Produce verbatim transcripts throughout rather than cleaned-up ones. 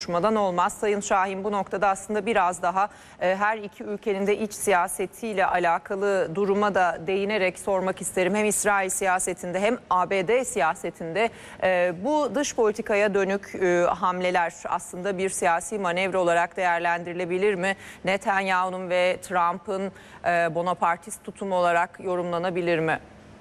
konuşmadan olmaz. Sayın Şahin bu noktada aslında biraz daha e, her iki ülkenin de iç siyasetiyle alakalı duruma da değinerek sormak isterim. Hem İsrail siyasetinde hem A B D siyasetinde e, bu dış politikaya dönük e, hamleler aslında bir siyasi manevra olarak değerlendirilebilir mi? Netanyahu'nun ve Trump'ın e, bonapartist tutumu olarak yorumlanabilir mi?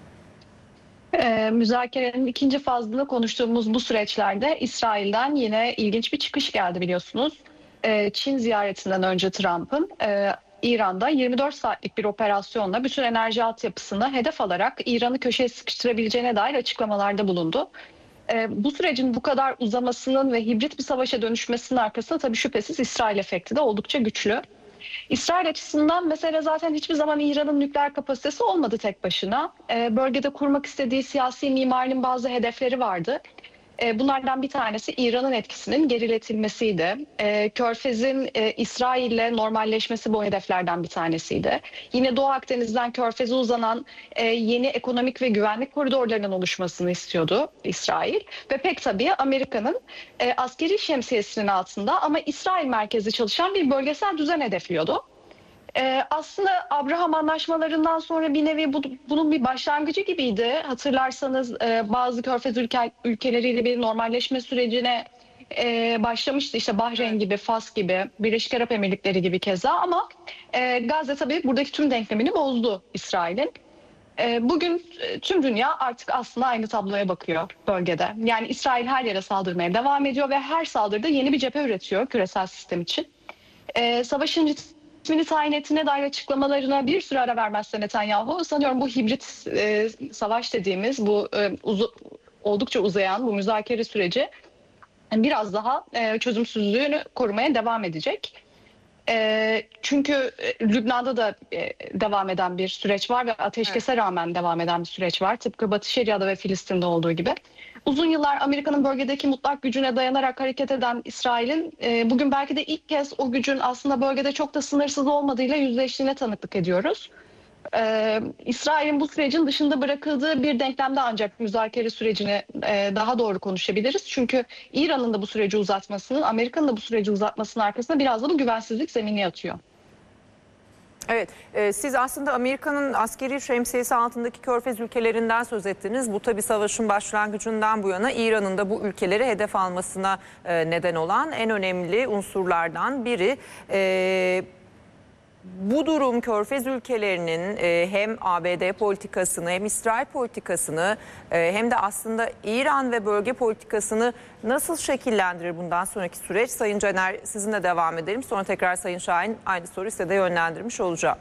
Ee, müzakerenin ikinci fazını konuştuğumuz bu süreçlerde İsrail'den yine ilginç bir çıkış geldi biliyorsunuz. Ee, Çin ziyaretinden önce Trump'ın e, İran'da yirmi dört saatlik bir operasyonla bütün enerji altyapısını hedef alarak İran'ı köşeye sıkıştırabileceğine dair açıklamalarda bulundu. Ee, bu sürecin bu kadar uzamasının ve hibrit bir savaşa dönüşmesinin arkasında tabii şüphesiz İsrail efekti de oldukça güçlü. İsrail açısından mesele zaten hiçbir zaman İran'ın nükleer kapasitesi olmadı tek başına. Ee, bölgede kurmak istediği siyasi mimarinin bazı hedefleri vardı. Ee, bunlardan bir tanesi İran'ın etkisinin geriletilmesiydi. Ee, Körfez'in e, İsrail'le normalleşmesi bu hedeflerden bir tanesiydi. Yine Doğu Akdeniz'den Körfez'e uzanan e, yeni ekonomik ve güvenlik koridorlarının oluşmasını istiyordu İsrail. Ve pek tabii Amerika'nın e, askeri şemsiyesinin altında ama İsrail merkezli çalışan bir bölgesel düzen hedefliyordu. Ee, aslında Abraham anlaşmalarından sonra bir nevi bu, bunun bir başlangıcı gibiydi. Hatırlarsanız e, bazı Körfez ülke, ülkeleriyle bir normalleşme sürecine e, başlamıştı. İşte Bahreyn gibi, Fas gibi, Birleşik Arap Emirlikleri gibi keza ama e, Gazze tabii buradaki tüm denklemini bozdu İsrail'in. E, bugün tüm dünya artık aslında aynı tabloya bakıyor bölgede. Yani İsrail her yere saldırmaya devam ediyor ve her saldırıda yeni bir cephe üretiyor küresel sistem için. E, savaşın ismini tayin ettiğine dair açıklamalarına bir süre ara vermezse Netanyahu, sanıyorum bu hibrit e, savaş dediğimiz bu e, uzu, oldukça uzayan bu müzakere süreci biraz daha e, çözümsüzlüğünü korumaya devam edecek. E, çünkü e, Lübnan'da da e, devam eden bir süreç var ve ateşkese evet. rağmen devam eden bir süreç var. Tıpkı Batı Şeria'da ve Filistin'de olduğu gibi. Uzun yıllar Amerika'nın bölgedeki mutlak gücüne dayanarak hareket eden İsrail'in e, bugün belki de ilk kez o gücün aslında bölgede çok da sınırsız olmadığıyla yüzleştiğine tanıklık ediyoruz. E, İsrail'in bu sürecin dışında bırakıldığı bir denklemde ancak müzakere sürecini e, daha doğru konuşabiliriz. Çünkü İran'ın da bu süreci uzatmasının, Amerika'nın da bu süreci uzatmasının arkasında biraz da bu güvensizlik zemini yatıyor. Evet, e, siz aslında Amerika'nın askeri şemsiyesi altındaki Körfez ülkelerinden söz ettiniz. Bu tabii savaşın başlangıcından bu yana İran'ın da bu ülkeleri hedef almasına e, neden olan en önemli unsurlardan biri. E, bu durum Körfez ülkelerinin e, hem A B D politikasını hem İsrail politikasını e, hem de aslında İran ve bölge politikasını nasıl şekillendirir bundan sonraki süreç? Sayın Caner, sizinle devam edelim. Sonra tekrar Sayın Şahin aynı soruyu size de yönlendirmiş olacağım.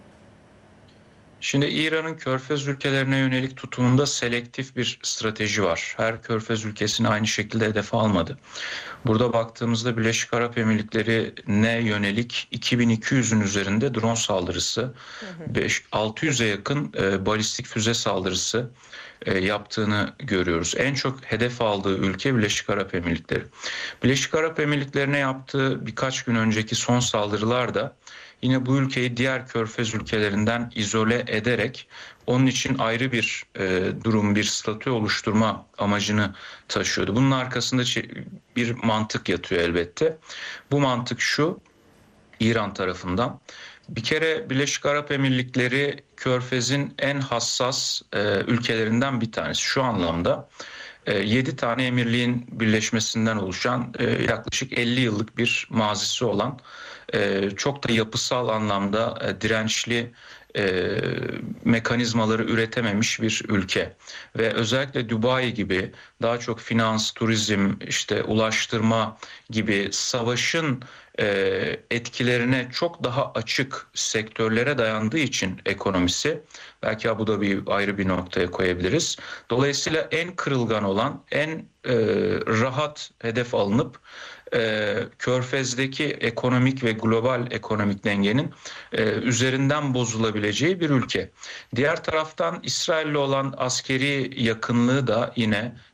Şimdi İran'ın Körfez ülkelerine yönelik tutumunda selektif bir strateji var. Her Körfez ülkesini aynı şekilde hedefe almadı. Burada baktığımızda Birleşik Arap Emirlikleri'ne yönelik iki bin iki yüzün üzerinde drone saldırısı, altı yüze yakın e, balistik füze saldırısı e, yaptığını görüyoruz. En çok hedef aldığı ülke Birleşik Arap Emirlikleri. Birleşik Arap Emirlikleri'ne yaptığı birkaç gün önceki son saldırılar da yine bu ülkeyi diğer Körfez ülkelerinden izole ederek onun için ayrı bir e, durum, bir statü oluşturma amacını taşıyordu. Bunun arkasında bir mantık yatıyor elbette. Bu mantık şu, İran tarafından. Bir kere Birleşik Arap Emirlikleri Körfez'in en hassas e, ülkelerinden bir tanesi. Şu anlamda yedi tane emirliğin birleşmesinden oluşan yaklaşık elli yıllık bir mazisi olan çok da yapısal anlamda dirençli mekanizmaları üretememiş bir ülke ve özellikle Dubai gibi daha çok finans, turizm, işte ulaştırma gibi savaşın etkilerine çok daha açık sektörlere dayandığı için ekonomisi, belki Abu Dhabi'yi ayrı bir noktaya koyabiliriz. Dolayısıyla en kırılgan olan, en e, rahat hedef alınıp e, Körfez'deki ekonomik ve global ekonomik dengenin e, üzerinden bozulabileceği bir ülke. Diğer taraftan İsrail'le olan askeri yakınlığı da yine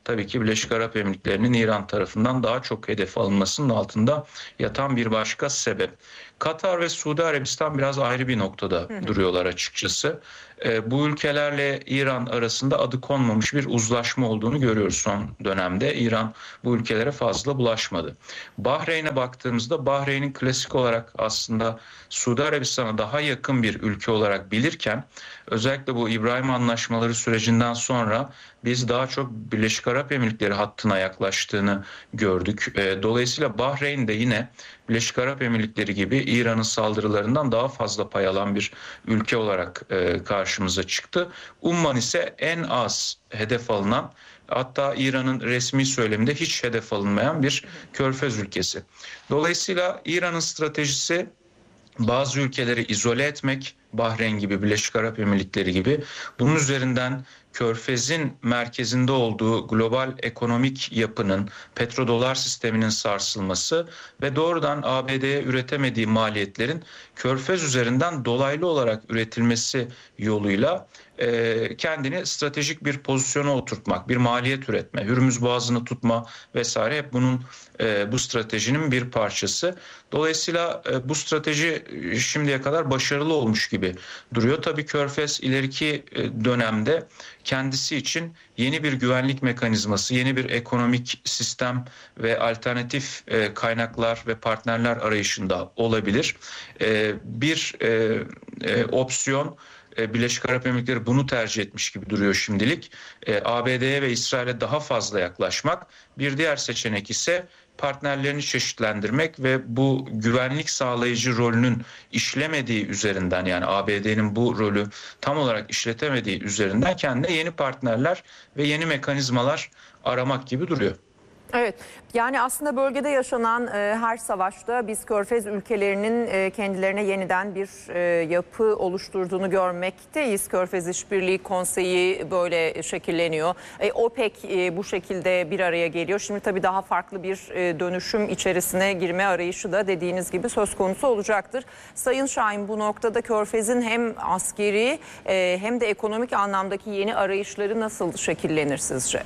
tabii ki Birleşik Arap Emirlikleri'nin İran tarafından daha çok hedef alınmasının altında yatan bir başka sebep. Katar ve Suudi Arabistan biraz ayrı bir noktada hı hı. duruyorlar açıkçası. E, bu ülkelerle İran arasında adı konmamış bir uzlaşma olduğunu görüyoruz son dönemde. İran bu ülkelere fazla bulaşmadı. Bahreyn'e baktığımızda Bahreyn'in klasik olarak aslında Suudi Arabistan'a daha yakın bir ülke olarak bilirken özellikle bu İbrahim Anlaşmaları sürecinden sonra biz daha çok Birleşik Arap Emirlikleri hattına yaklaştığını gördük. Dolayısıyla Bahreyn de yine Birleşik Arap Emirlikleri gibi İran'ın saldırılarından daha fazla pay alan bir ülke olarak karşımıza çıktı. Umman ise en az hedef alınan, hatta İran'ın resmi söyleminde hiç hedef alınmayan bir körfez ülkesi. Dolayısıyla İran'ın stratejisi bazı ülkeleri izole etmek, Bahreyn gibi, Birleşik Arap Emirlikleri gibi, bunun üzerinden Körfez'in merkezinde olduğu global ekonomik yapının, petrodolar sisteminin sarsılması ve doğrudan A B D'ye üretemediği maliyetlerin Körfez üzerinden dolaylı olarak üretilmesi yoluyla e, kendini stratejik bir pozisyona oturtmak, bir maliyet üretme, Hürmüz Boğazı'nı tutma vesaire hep bunun e, bu stratejinin bir parçası. Dolayısıyla e, bu strateji şimdiye kadar başarılı olmuş gibi duruyor. Tabii Körfez ileriki e, dönemde kendisi için yeni bir güvenlik mekanizması, yeni bir ekonomik sistem ve alternatif e, kaynaklar ve partnerler arayışında olabilir. E, bir e, e, opsiyon, e, Birleşik Arap Emirlikleri bunu tercih etmiş gibi duruyor şimdilik. E, A B D'ye ve İsrail'e daha fazla yaklaşmak. Bir diğer seçenek ise partnerlerini çeşitlendirmek ve bu güvenlik sağlayıcı rolünün işlemediği üzerinden, yani A B D'nin bu rolü tam olarak işletemediği üzerinden kendine yeni partnerler ve yeni mekanizmalar aramak gibi duruyor. Evet, yani aslında bölgede yaşanan e, her savaşta biz Körfez ülkelerinin e, kendilerine yeniden bir e, yapı oluşturduğunu görmekteyiz. Körfez İşbirliği Konseyi böyle şekilleniyor. E, OPEC e, bu şekilde bir araya geliyor. Şimdi tabii daha farklı bir e, dönüşüm içerisine girme arayışı da dediğiniz gibi söz konusu olacaktır. Sayın Şahin, bu noktada Körfez'in hem askeri e, hem de ekonomik anlamdaki yeni arayışları nasıl şekillenir sizce?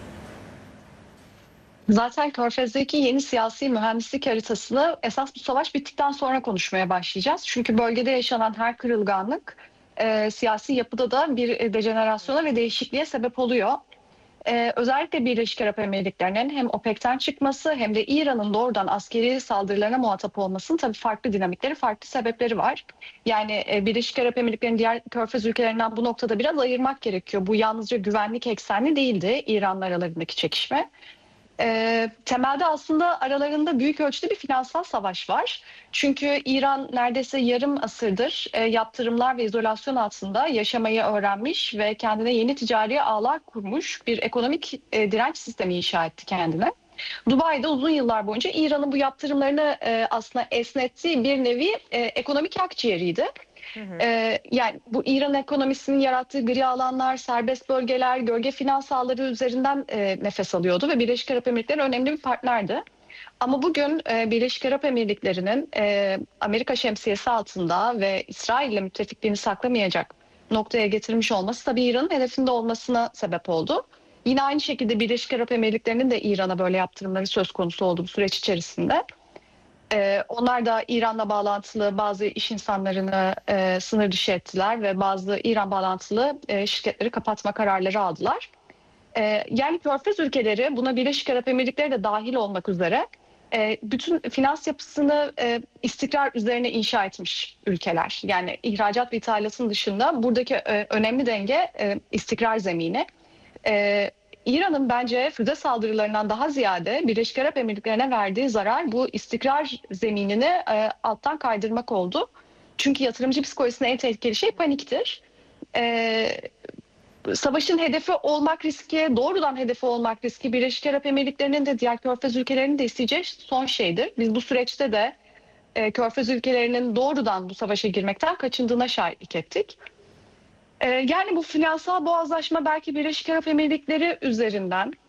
Zaten Körfez'deki yeni siyasi mühendislik haritasını esas bu savaş bittikten sonra konuşmaya başlayacağız. Çünkü bölgede yaşanan her kırılganlık e, siyasi yapıda da bir dejenerasyona ve değişikliğe sebep oluyor. E, özellikle Birleşik Arap Emirlikleri'nin hem OPEC'ten çıkması hem de İran'ın doğrudan askeri saldırılarına muhatap olmasının tabii farklı dinamikleri, farklı sebepleri var. Yani e, Birleşik Arap Emirlikleri'nin diğer Körfez ülkelerinden bu noktada biraz ayırmak gerekiyor. Bu yalnızca güvenlik eksenli değildi İran'la aralarındaki çekişme. E, temelde aslında aralarında büyük ölçüde bir finansal savaş var. Çünkü İran neredeyse yarım asırdır e, yaptırımlar ve izolasyon altında yaşamayı öğrenmiş ve kendine yeni ticari ağlar kurmuş bir ekonomik e, direnç sistemi inşa etti kendine. Dubai'de uzun yıllar boyunca İran'ın bu yaptırımlarını e, aslında esnettiği bir nevi e, ekonomik akciğeriydi. Hı hı. Ee, yani bu İran ekonomisinin yarattığı gri alanlar, serbest bölgeler, gölge finans ağları üzerinden e, nefes alıyordu ve Birleşik Arap Emirlikleri önemli bir partnerdi. Ama bugün e, Birleşik Arap Emirlikleri'nin e, Amerika şemsiyesi altında ve İsrail ile müttefikliğini saklamayacak noktaya getirmiş olması tabii İran'ın hedefinde olmasına sebep oldu. Yine aynı şekilde Birleşik Arap Emirlikleri'nin de İran'a böyle yaptırımları söz konusu oldu bu süreç içerisinde. Ee, onlar da İran'la bağlantılı bazı iş insanlarını e, sınır dışı ettiler ve bazı İran bağlantılı e, şirketleri kapatma kararları aldılar. E, yani Körfez ülkeleri, buna Birleşik Arap Emirlikleri de dahil olmak üzere e, bütün finans yapısını e, istikrar üzerine inşa etmiş ülkeler. Yani ihracat ve ithalatın dışında buradaki e, önemli denge e, istikrar zemini. E, İran'ın bence füze saldırılarından daha ziyade Birleşik Arap Emirlikleri'ne verdiği zarar bu istikrar zeminini e, alttan kaydırmak oldu. Çünkü yatırımcı psikolojisinde en tehlikeli şey paniktir. E, savaşın hedefi olmak riski, doğrudan hedefi olmak riski Birleşik Arap Emirlikleri'nin de diğer Körfez ülkelerinin de isteyeceği son şeydir. Biz bu süreçte de e, Körfez ülkelerinin doğrudan bu savaşa girmekten kaçındığına şahitlik ettik. Yani bu finansal boğazlaşma belki Birleşik Arap Emirlikleri üzerinden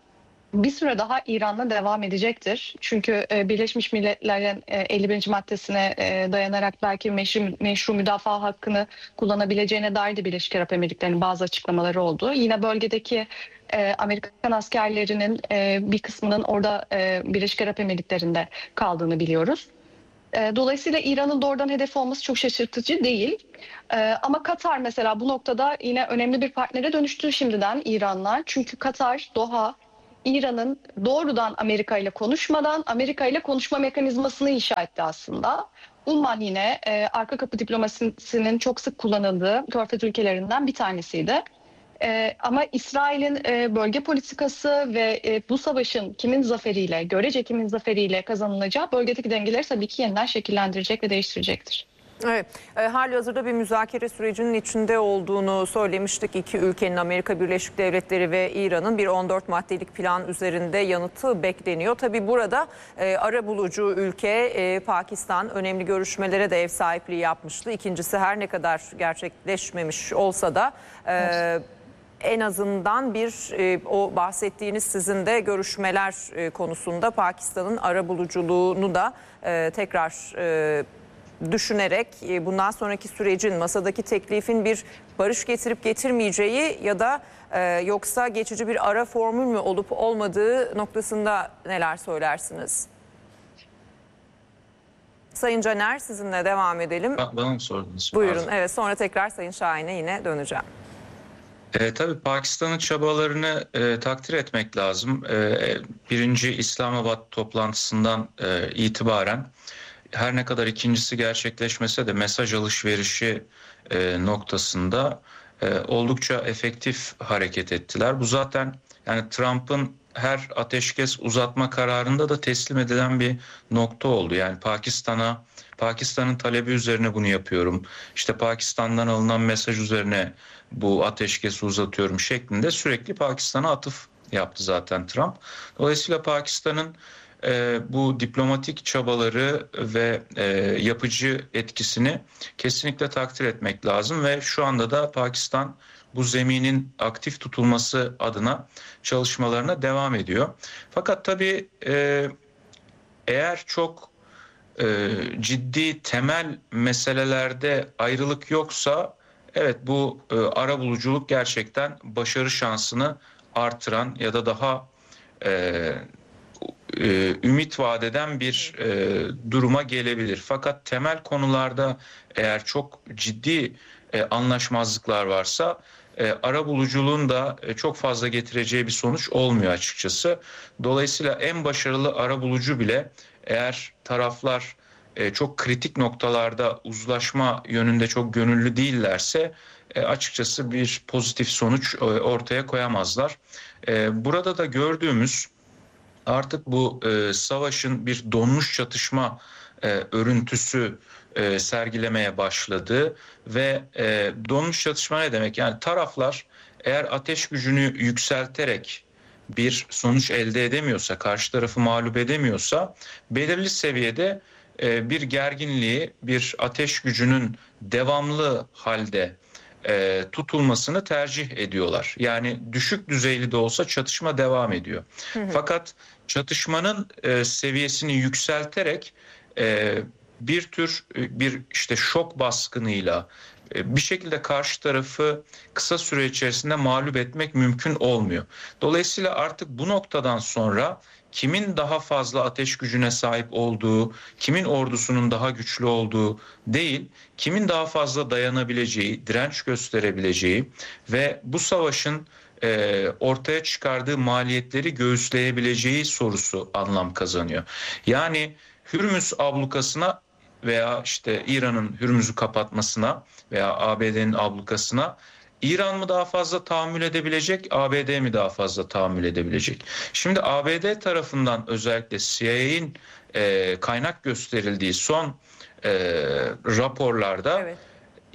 bir süre daha İran'la devam edecektir. Çünkü e, Birleşmiş Milletler'in e, elli birinci maddesine e, dayanarak belki meşru, meşru müdafaa hakkını kullanabileceğine dair de Birleşik Arap Emirlikleri'nin bazı açıklamaları oldu. Yine bölgedeki e, Amerikan askerlerinin e, bir kısmının orada e, Birleşik Arap Emirlikleri'nde kaldığını biliyoruz. E, Dolayısıyla İran'ın doğrudan hedef olması çok şaşırtıcı değil. E, Ama Katar mesela bu noktada yine önemli bir partnere dönüştü şimdiden İran'la. Çünkü Katar, Doha, İran'ın doğrudan Amerika ile konuşmadan Amerika ile konuşma mekanizmasını inşa etti aslında. Umman yine e, arka kapı diplomasisinin çok sık kullanıldığı Körfez ülkelerinden bir tanesiydi. E, ama İsrail'in e, bölge politikası ve e, bu savaşın kimin zaferiyle, görece kimin zaferiyle kazanılacağı bölgedeki dengeleri tabii ki yeniden şekillendirecek ve değiştirecektir. Evet, e, halihazırda bir müzakere sürecinin içinde olduğunu söylemiştik. İki ülkenin, Amerika Birleşik Devletleri ve İran'ın bir on dört maddelik plan üzerinde yanıtı bekleniyor. Tabii burada e, arabulucu ülke e, Pakistan önemli görüşmelere de ev sahipliği yapmıştı. İkincisi her ne kadar gerçekleşmemiş olsa da e, evet. En azından bir e, o bahsettiğiniz sizin de görüşmeler e, konusunda Pakistan'ın arabuluculuğunu da e, tekrar e, düşünerek bundan sonraki sürecin, masadaki teklifin bir barış getirip getirmeyeceği ya da e, yoksa geçici bir ara formül mü olup olmadığı noktasında neler söylersiniz? Sayın Caner, sizinle devam edelim. Ba- Bana mı sordunuz? Buyurun. Pardon. Evet, sonra tekrar Sayın Şahin'e yine döneceğim. E, tabii Pakistan'ın çabalarını e, takdir etmek lazım. E, birinci İslamabad toplantısından e, itibaren her ne kadar ikincisi gerçekleşmese de mesaj alışverişi e, noktasında e, oldukça efektif hareket ettiler. Bu zaten yani Trump'ın her ateşkes uzatma kararında da teslim edilen bir nokta oldu. Yani Pakistan'a, Pakistan'ın talebi üzerine bunu yapıyorum. İşte Pakistan'dan alınan mesaj üzerine bu ateşkesi uzatıyorum şeklinde sürekli Pakistan'a atıf yaptı zaten Trump. Dolayısıyla Pakistan'ın e, bu diplomatik çabaları ve e, yapıcı etkisini kesinlikle takdir etmek lazım ve şu anda da Pakistan bu zeminin aktif tutulması adına çalışmalarına devam ediyor. Fakat tabii e, eğer çok e, ciddi temel meselelerde ayrılık yoksa evet bu e, arabuluculuk gerçekten başarı şansını artıran ya da daha e, e, ümit vaat eden bir e, duruma gelebilir. Fakat temel konularda eğer çok ciddi e, anlaşmazlıklar varsa e, arabuluculuğun da e, çok fazla getireceği bir sonuç olmuyor açıkçası. Dolayısıyla en başarılı arabulucu bile eğer taraflar e, çok kritik noktalarda uzlaşma yönünde çok gönüllü değillerse e, açıkçası bir pozitif sonuç e, ortaya koyamazlar. E, burada da gördüğümüz artık bu e, savaşın bir donmuş çatışma e, örüntüsü e, sergilemeye başladı ve e, donmuş çatışma ne demek? Yani taraflar eğer ateş gücünü yükselterek bir sonuç elde edemiyorsa, karşı tarafı mağlup edemiyorsa belirli seviyede e, bir gerginliği, bir ateş gücünün devamlı halde e, tutulmasını tercih ediyorlar. Yani düşük düzeyli de olsa çatışma devam ediyor. Hı hı. Fakat çatışmanın e, seviyesini yükselterek e, bir tür bir işte şok baskınıyla e, bir şekilde karşı tarafı kısa süre içerisinde mağlup etmek mümkün olmuyor. Dolayısıyla artık bu noktadan sonra kimin daha fazla ateş gücüne sahip olduğu, kimin ordusunun daha güçlü olduğu değil, kimin daha fazla dayanabileceği, direnç gösterebileceği ve bu savaşın e, ortaya çıkardığı maliyetleri göğüsleyebileceği sorusu anlam kazanıyor. Yani Hürmüz ablukasına veya işte İran'ın Hürmüz'ü kapatmasına veya A B D'nin ablukasına İran mı daha fazla tahammül edebilecek, A B D mi daha fazla tahammül edebilecek? Şimdi A B D tarafından özellikle C I A'nin e, kaynak gösterildiği son e, raporlarda evet.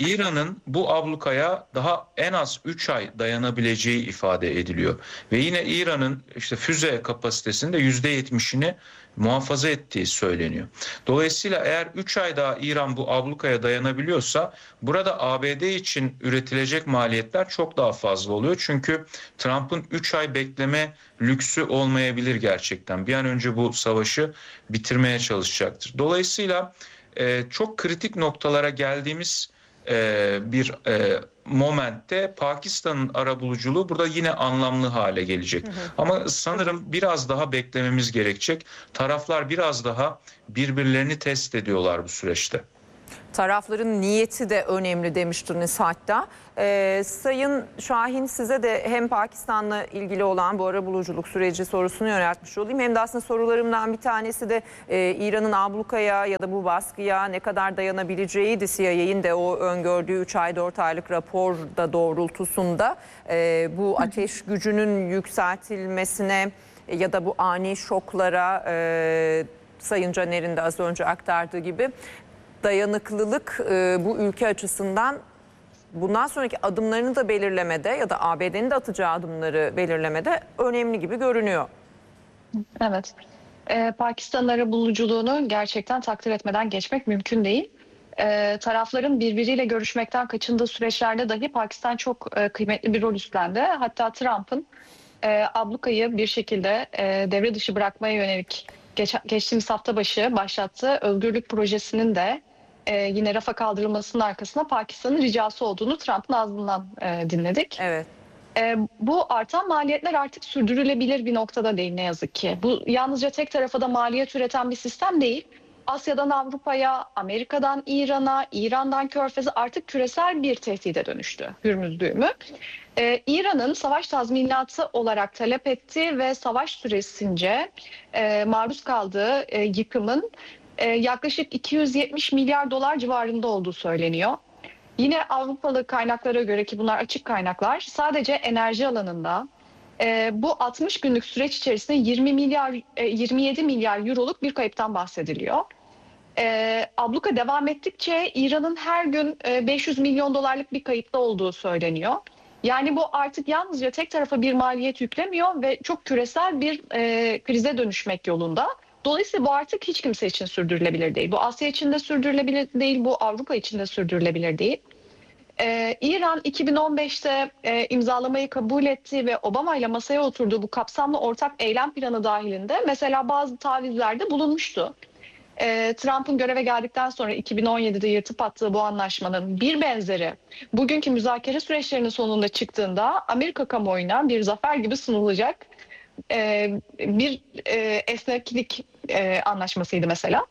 İran'ın bu ablukaya daha en az üç ay dayanabileceği ifade ediliyor. Ve yine İran'ın işte füze kapasitesinin de yüzde yetmişini muhafaza ettiği söyleniyor. Dolayısıyla eğer üç ay daha İran bu ablukaya dayanabiliyorsa burada A B D için üretilecek maliyetler çok daha fazla oluyor. Çünkü Trump'ın üç ay bekleme lüksü olmayabilir gerçekten. Bir an önce bu savaşı bitirmeye çalışacaktır. Dolayısıyla e, çok kritik noktalara geldiğimiz e, bir e, momentte Pakistan'ın arabuluculuğu burada yine anlamlı hale gelecek. Hı hı. Ama sanırım biraz daha beklememiz gerekecek. Taraflar biraz daha birbirlerini test ediyorlar bu süreçte. Tarafların niyeti de önemli demiştiniz hatta. Ee, Sayın Şahin, size de hem Pakistan'la ilgili olan bu arabuluculuk süreci sorusunu yöneltmiş olayım. Hem de aslında sorularımdan bir tanesi de e, İran'ın ablukaya ya da bu baskıya ne kadar dayanabileceğiydi. C I A'nin de o öngördüğü üç ay dört aylık rapor da doğrultusunda e, bu ateş gücünün yükseltilmesine ya da bu ani şoklara e, Sayın Caner'in de az önce aktardığı gibi dayanıklılık e, bu ülke açısından bundan sonraki adımlarını da belirlemede ya da A B D'nin de atacağı adımları belirlemede önemli gibi görünüyor. Evet. Ee, Pakistan arabuluculuğunu gerçekten takdir etmeden geçmek mümkün değil. Ee, tarafların birbiriyle görüşmekten kaçındığı süreçlerde dahi Pakistan çok e, kıymetli bir rol üstlendi. Hatta Trump'ın e, ablukayı bir şekilde e, devre dışı bırakmaya yönelik geç, geçtiğimiz hafta başı başlattığı Özgürlük Projesi'nin de e, yine rafa kaldırılmasının arkasında Pakistan'ın ricası olduğunu Trump'ın ağzından e, dinledik. Evet. E, bu artan maliyetler artık sürdürülebilir bir noktada değil ne yazık ki. Bu yalnızca tek tarafa da maliyet üreten bir sistem değil. Asya'dan Avrupa'ya, Amerika'dan İran'a, İran'dan Körfez'e artık küresel bir tehdide dönüştü Hürmüz düğümü. Ee, İran'ın savaş tazminatı olarak talep ettiği ve savaş süresince e, maruz kaldığı e, yıkımın e, yaklaşık iki yüz yetmiş milyar dolar civarında olduğu söyleniyor. Yine Avrupalı kaynaklara göre, ki bunlar açık kaynaklar, sadece enerji alanında e, bu altmış günlük süreç içerisinde yirmi milyar, e, yirmi yedi milyar euroluk bir kayıptan bahsediliyor. E, abluka devam ettikçe İran'ın her gün e, beş yüz milyon dolarlık bir kayıpta olduğu söyleniyor. Yani bu artık yalnızca tek tarafa bir maliyet yüklemiyor ve çok küresel bir e, krize dönüşmek yolunda. Dolayısıyla bu artık hiç kimse için sürdürülebilir değil. Bu Asya için de sürdürülebilir değil, bu Avrupa için de sürdürülebilir değil. Ee, İran iki bin on beşte e, imzalamayı kabul etti ve Obama ile masaya oturduğu bu kapsamlı ortak eylem planı dahilinde mesela bazı tavizlerde bulunmuştu. Ee, Trump'ın göreve geldikten sonra iki bin on yedide yırtıp attığı bu anlaşmanın bir benzeri bugünkü müzakere süreçlerinin sonunda çıktığında Amerika kamuoyuna bir zafer gibi sunulacak e, bir e, esneklik e, anlaşmasıydı mesela.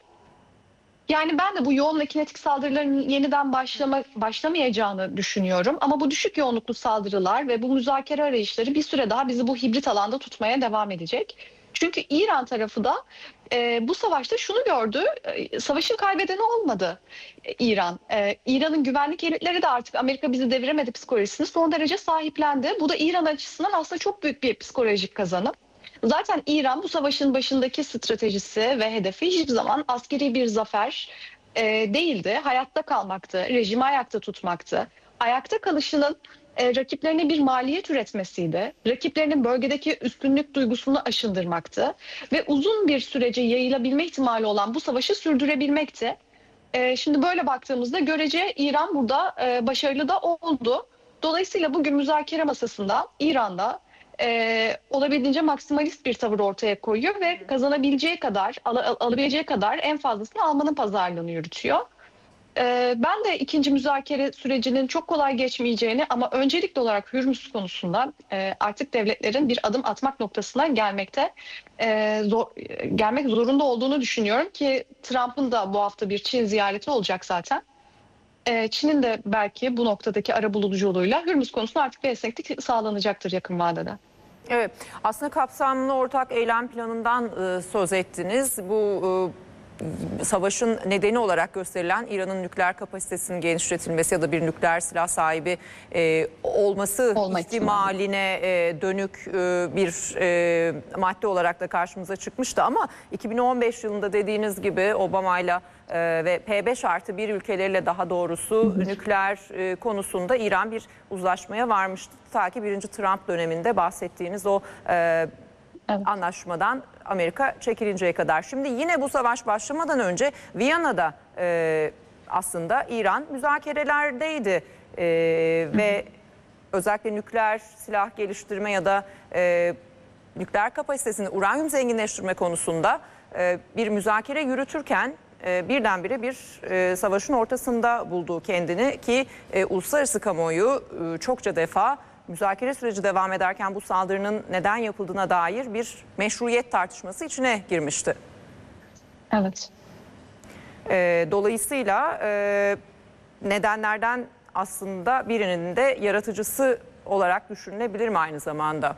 Yani ben de bu yoğun ve kinetik saldırıların yeniden başlama, başlamayacağını düşünüyorum. Ama bu düşük yoğunluklu saldırılar ve bu müzakere arayışları bir süre daha bizi bu hibrit alanda tutmaya devam edecek. Çünkü İran tarafı da e, bu savaşta şunu gördü, e, savaşın kaybedeni olmadı e, İran. E, İran'ın güvenlik elitleri de artık Amerika bizi deviremedi psikolojisini son derece sahiplendi. Bu da İran açısından aslında çok büyük bir psikolojik kazanım. Zaten İran bu savaşın başındaki stratejisi ve hedefi hiçbir zaman askeri bir zafer e, değildi. Hayatta kalmaktı, rejimi ayakta tutmaktı. Ayakta kalışının e, rakiplerine bir maliyet üretmesiydi. Rakiplerinin bölgedeki üstünlük duygusunu aşındırmaktı. Ve uzun bir sürece yayılabilme ihtimali olan bu savaşı sürdürebilmekti. E, şimdi böyle baktığımızda görece İran burada e, başarılı da oldu. Dolayısıyla bugün müzakere masasında İran'da Ee, olabildiğince maksimalist bir tavır ortaya koyuyor ve kazanabileceği kadar, al, al, alabileceği kadar en fazlasını almanın pazarlığını yürütüyor. Ee, ben de ikinci müzakere sürecinin çok kolay geçmeyeceğini ama öncelikli olarak Hürmüz konusunda e, artık devletlerin bir adım atmak noktasına gelmekte e, zor, gelmek zorunda olduğunu düşünüyorum ki Trump'ın da bu hafta bir Çin ziyareti olacak zaten. Çin'in de belki bu noktadaki arabuluculuğuyla Hürmüz konusunda artık bir esneklik sağlanacaktır yakın vadede. Evet, aslında kapsamlı ortak eylem planından e, söz ettiniz. Bu e, savaşın nedeni olarak gösterilen İran'ın nükleer kapasitesinin genişletilmesi ya da bir nükleer silah sahibi e, olması Olma ihtimaline e, dönük e, bir e, madde olarak da karşımıza çıkmıştı. Ama iki bin on beş yılında dediğiniz gibi Obama'yla e, ve P beş artı bir ülkeleriyle daha doğrusu nükleer e, konusunda İran bir uzlaşmaya varmıştı. Ta ki birinci Trump döneminde bahsettiğiniz o e, evet. anlaşmadan Amerika çekilinceye kadar. Şimdi yine bu savaş başlamadan önce Viyana'da e, aslında İran müzakerelerdeydi e, ve özellikle nükleer silah geliştirme ya da e, nükleer kapasitesini uranyum zenginleştirme konusunda e, bir müzakere yürütürken e, birdenbire bir e, savaşın ortasında bulduğu kendini ki e, uluslararası kamuoyu e, çokça defa müzakere süreci devam ederken bu saldırının neden yapıldığına dair bir meşruiyet tartışması içine girmişti. Evet. E, dolayısıyla e, nedenlerden aslında birinin de yaratıcısı olarak düşünülebilir mi aynı zamanda?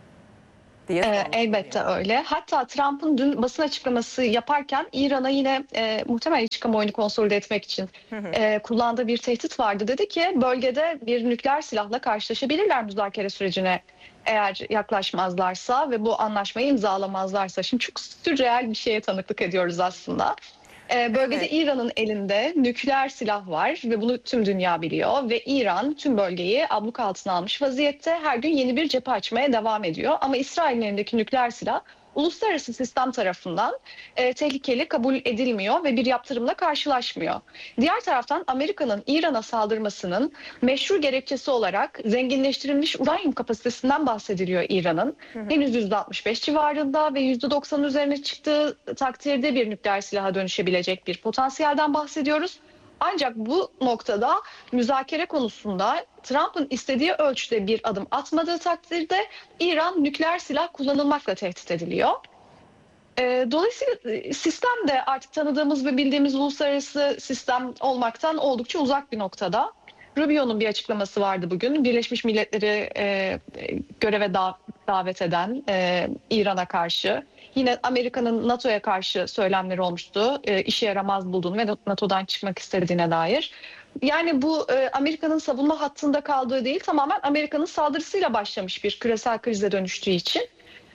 Diye ee, elbette öyle. Hatta Trump'ın dün basın açıklaması yaparken İran'a yine e, muhtemelen iç kamuoyunu konsolide etmek için hı hı. E, kullandığı bir tehdit vardı. Dedi ki bölgede bir nükleer silahla karşılaşabilirler müzakere sürecine eğer yaklaşmazlarsa ve bu anlaşmayı imzalamazlarsa. Şimdi çok sürreal bir şeye tanıklık ediyoruz aslında. Ee, bölgede evet. İran'ın elinde nükleer silah var ve bunu tüm dünya biliyor ve İran tüm bölgeyi abluk altına almış vaziyette her gün yeni bir cephe açmaya devam ediyor. Ama İsrail'in elindeki nükleer silah uluslararası sistem tarafından e, tehlikeli kabul edilmiyor ve bir yaptırımla karşılaşmıyor. Diğer taraftan Amerika'nın İran'a saldırmasının meşru gerekçesi olarak zenginleştirilmiş uranyum kapasitesinden bahsediliyor İran'ın. Henüz yüzde altmış beş civarında ve yüzde doksan üzerine çıktığı takdirde bir nükleer silaha dönüşebilecek bir potansiyelden bahsediyoruz. Ancak bu noktada müzakere konusunda Trump'ın istediği ölçüde bir adım atmadığı takdirde İran nükleer silah kullanılmakla tehdit ediliyor. Dolayısıyla sistem de artık tanıdığımız ve bildiğimiz uluslararası sistem olmaktan oldukça uzak bir noktada. Rubio'nun bir açıklaması vardı bugün. Birleşmiş Milletleri e, göreve da- davet eden e, İran'a karşı. Yine Amerika'nın NATO'ya karşı söylemleri olmuştu. E, işe yaramaz bulduğunu ve NATO'dan çıkmak istediğine dair. Yani bu e, Amerika'nın savunma hattında kaldığı değil, tamamen Amerika'nın saldırısıyla başlamış bir küresel krize dönüştüğü için.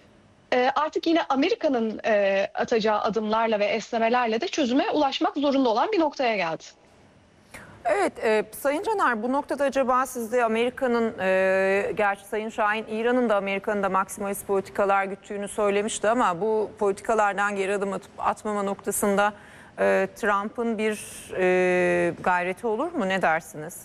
E, artık yine Amerika'nın e, atacağı adımlarla ve esnemelerle de çözüme ulaşmak zorunda olan bir noktaya geldi. Evet, e, Sayın Caner, bu noktada acaba siz de Amerika'nın, e, gerçi Sayın Şahin İran'ın da Amerika'nın da maksimalist politikalar güttüğünü söylemişti ama bu politikalardan geri adım atıp atmama noktasında e, Trump'ın bir e, gayreti olur mu? Ne dersiniz?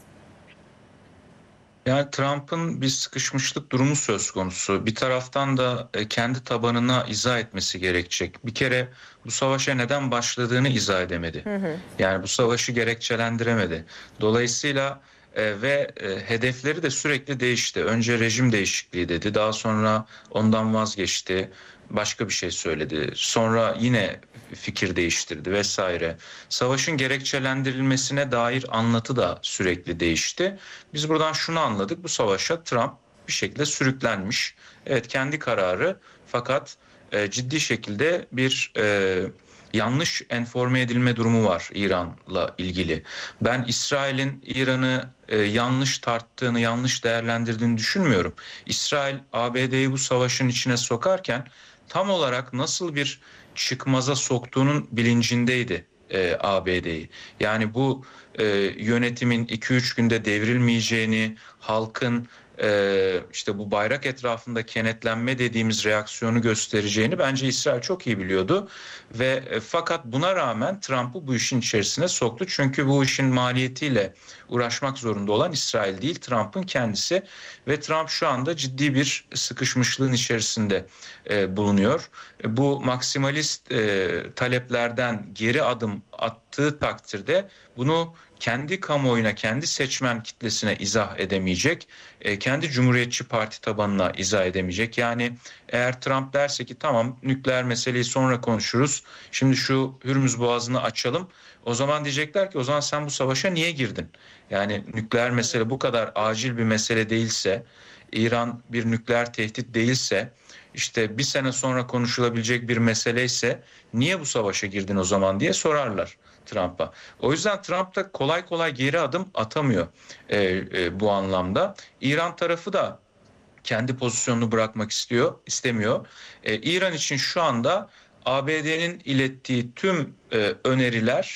Yani Trump'ın bir sıkışmışlık durumu söz konusu. Bir taraftan da kendi tabanına izah etmesi gerekecek. Bir kere bu savaşa neden başladığını izah edemedi. Hı hı. Yani bu savaşı gerekçelendiremedi. Dolayısıyla e, ve e, hedefleri de sürekli değişti. Önce rejim değişikliği dedi. Daha sonra ondan vazgeçti. Başka bir şey söyledi. Sonra yine fikir değiştirdi vesaire. Savaşın gerekçelendirilmesine dair anlatı da sürekli değişti. Biz buradan şunu anladık. Bu savaşa Trump bir şekilde sürüklenmiş. Evet, kendi kararı, fakat e, ciddi şekilde bir e, yanlış enforme edilme durumu var İran'la ilgili. Ben İsrail'in İran'ı e, yanlış tarttığını, yanlış değerlendirdiğini düşünmüyorum. İsrail A B D'yi bu savaşın içine sokarken tam olarak nasıl bir çıkmaza soktuğunun bilincindeydi e, A B D'yi. Yani bu e, yönetimin iki üç günde devrilmeyeceğini, halkın e, işte bu bayrak etrafında kenetlenme dediğimiz reaksiyonu göstereceğini bence İsrail çok iyi biliyordu. Ve e, fakat buna rağmen Trump'ı bu işin içerisine soktu. Çünkü bu işin maliyetiyle uğraşmak zorunda olan İsrail değil, Trump'ın kendisi. Ve Trump şu anda ciddi bir sıkışmışlığın içerisinde e, bulunuyor. E, bu maksimalist e, taleplerden geri adım attığı takdirde bunu kendi kamuoyuna, kendi seçmen kitlesine izah edemeyecek, e, kendi Cumhuriyetçi Parti tabanına izah edemeyecek. Yani eğer Trump derse ki tamam, nükleer meseleyi sonra konuşuruz, şimdi şu Hürmüz Boğazı'nı açalım, o zaman diyecekler ki o zaman sen bu savaşa niye girdin? Yani nükleer mesele bu kadar acil bir mesele değilse, İran bir nükleer tehdit değilse, işte bir sene sonra konuşulabilecek bir mesele ise niye bu savaşa girdin o zaman diye sorarlar Trump'a. O yüzden Trump da kolay kolay geri adım atamıyor e, e, bu anlamda. İran tarafı da kendi pozisyonunu bırakmak istiyor, istemiyor. E, İran için şu anda A B D'nin ilettiği tüm e, öneriler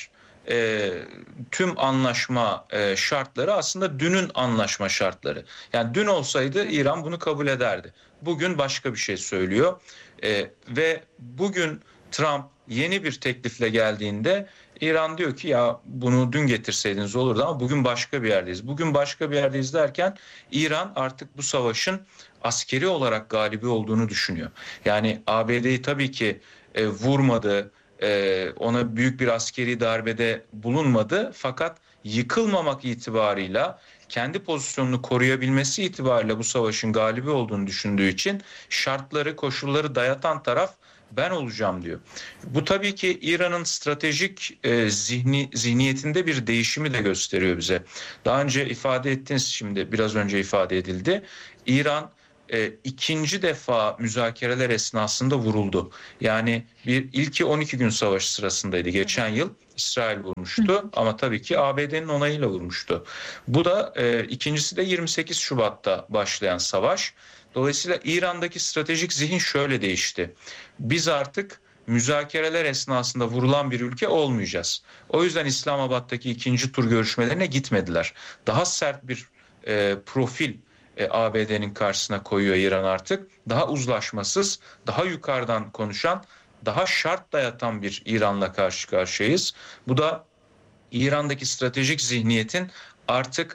e, tüm anlaşma e, şartları aslında dünün anlaşma şartları. Yani dün olsaydı İran bunu kabul ederdi. Bugün başka bir şey söylüyor e, ve bugün Trump yeni bir teklifle geldiğinde İran diyor ki ya bunu dün getirseydiniz olurdu ama bugün başka bir yerdeyiz. Bugün başka bir yerdeyiz derken İran artık bu savaşın askeri olarak galibi olduğunu düşünüyor. Yani A B D'yi tabii ki e, vurmadı, e, ona büyük bir askeri darbede bulunmadı fakat yıkılmamak itibarıyla kendi pozisyonunu koruyabilmesi itibariyle bu savaşın galibi olduğunu düşündüğü için şartları, koşulları dayatan taraf ben olacağım diyor. Bu tabii ki İran'ın stratejik e, zihni zihniyetinde bir değişimi de gösteriyor bize. Daha önce ifade ettiniz, şimdi biraz önce ifade edildi. İran e, ikinci defa müzakereler esnasında vuruldu. Yani bir ilki on iki gün savaşı sırasındaydı. Geçen yıl İsrail vurmuştu ama tabii ki A B D'nin onayıyla vurmuştu. Bu da e, ikincisi de yirmi sekiz Şubat'ta başlayan savaş. Dolayısıyla İran'daki stratejik zihin şöyle değişti. Biz artık müzakereler esnasında vurulan bir ülke olmayacağız. O yüzden İslamabad'daki ikinci tur görüşmelerine gitmediler. Daha sert bir e, profil e, A B D'nin karşısına koyuyor İran artık. Daha uzlaşmasız, daha yukarıdan konuşan, daha şart dayatan bir İran'la karşı karşıyayız. Bu da İran'daki stratejik zihniyetin artık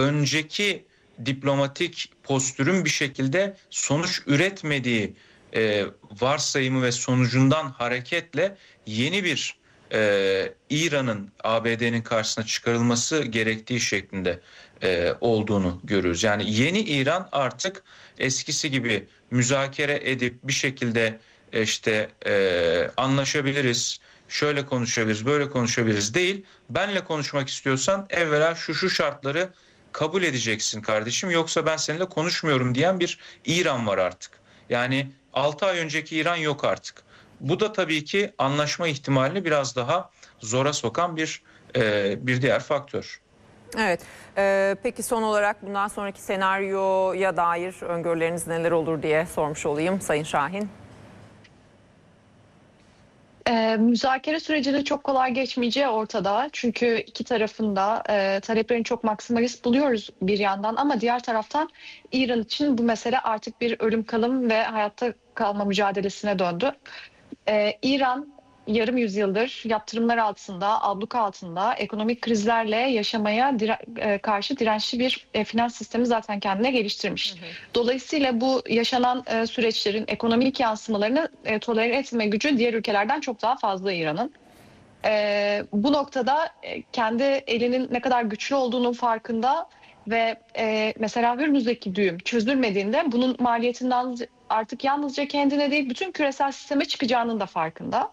önceki diplomatik postürün bir şekilde sonuç üretmediği e, varsayımı ve sonucundan hareketle yeni bir e, İran'ın A B D'nin karşısına çıkarılması gerektiği şeklinde e, olduğunu görüyoruz. Yani yeni İran artık eskisi gibi müzakere edip bir şekilde işte e, anlaşabiliriz, şöyle konuşabiliriz, böyle konuşabiliriz değil. Benle konuşmak istiyorsan evvela şu şu şartları kabul edeceksin kardeşim, yoksa ben seninle konuşmuyorum diyen bir İran var artık. Yani altı ay önceki İran yok artık. Bu da tabii ki anlaşma ihtimalini biraz daha zora sokan bir e, bir diğer faktör. Evet. Ee, peki son olarak bundan sonraki senaryoya dair öngörüleriniz neler olur diye sormuş olayım Sayın Şahin. E, müzakere sürecinin çok kolay geçmeyeceği ortada. Çünkü iki tarafında e, taleplerini çok maksimalist buluyoruz bir yandan ama diğer taraftan İran için bu mesele artık bir ölüm kalım ve hayatta kalma mücadelesine döndü. E, İran yarım yüzyıldır yaptırımlar altında, abluka altında ekonomik krizlerle yaşamaya dire e, karşı dirençli bir e, finans sistemi zaten kendine geliştirmiş. Hı hı. Dolayısıyla bu yaşanan e, süreçlerin ekonomik yansımalarını e, tolere etme gücü diğer ülkelerden çok daha fazla İran'ın. E, bu noktada e, kendi elinin ne kadar güçlü olduğunun farkında ve e, mesela Hürmüz'deki düğüm çözülmediğinde bunun maliyetinden artık yalnızca kendine değil bütün küresel sisteme çıkacağının da farkında.